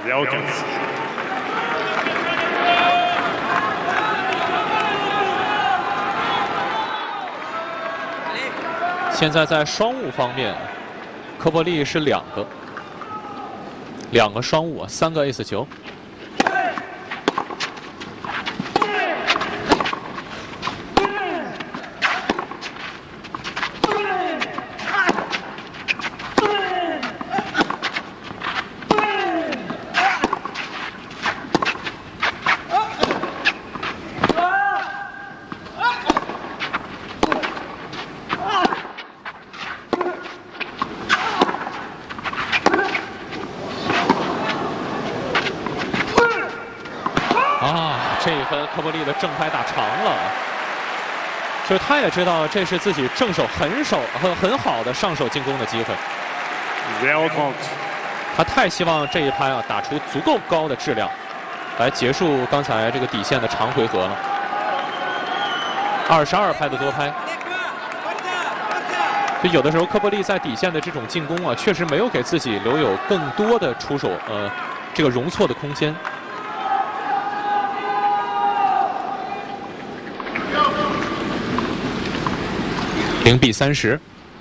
0 15. 现在在双误方面，科波利是2个双误，3个 ace 球。这一分科波利的正拍打长了，就是他也知道这是自己正手很好的上手进攻的机会。 0 30. 他太希望这一拍啊打出足够高的质量，来结束刚才这个底线的长回合了。22拍的多拍，就有的时候科波利在底线的这种进攻啊，确实没有给自己留有更多的出手这个容错的空间。0比30。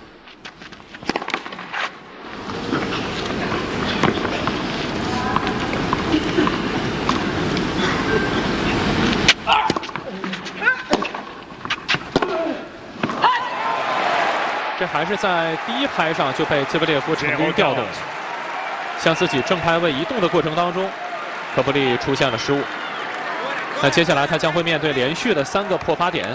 这还是在第一拍上就被兹维列夫成功调动，向自己正拍位移动的过程当中，科波利出现了失误。那接下来他将会面对连续的3个破发点。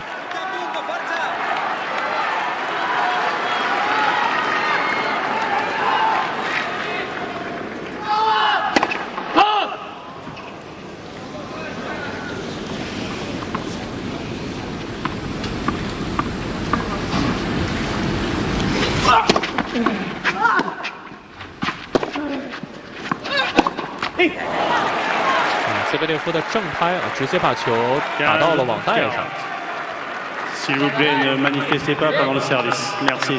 兹维列夫的正拍啊，直接把球打到了网带上。 S'il vous plaît, ne manifestez pas pendant le service. Merci.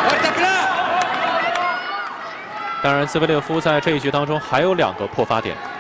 当然，兹维列夫在这一局当中还有2个破发点。